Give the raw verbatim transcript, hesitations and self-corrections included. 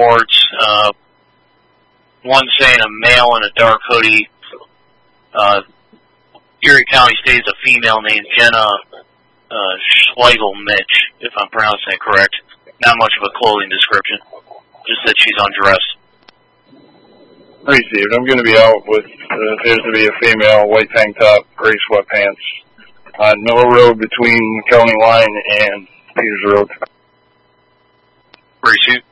reports. Uh, one saying a male in a dark hoodie. Uh, Erie County states a female named Jenna uh, Schlegel-Mitch, if I'm pronouncing it correct. Not much of a clothing description. Just that she's undressed. Received. I'm going to be out with, uh, appears to be a female, white tank top, gray sweatpants, on Miller Road between County Line and Peters Road. Received.